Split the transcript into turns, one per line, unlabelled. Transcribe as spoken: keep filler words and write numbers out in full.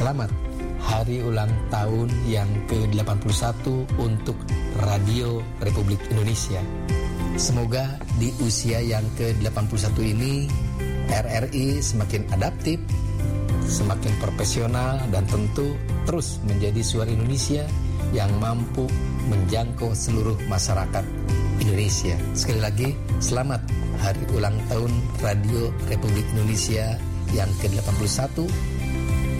Selamat hari ulang tahun yang ke delapan puluh satu untuk Radio Republik Indonesia. Semoga di usia yang ke delapan puluh satu ini R R I semakin adaptif, semakin profesional, dan tentu terus menjadi suara Indonesia yang mampu menjangkau seluruh masyarakat Indonesia. Sekali lagi, selamat hari ulang tahun Radio Republik Indonesia yang ke delapan puluh satu.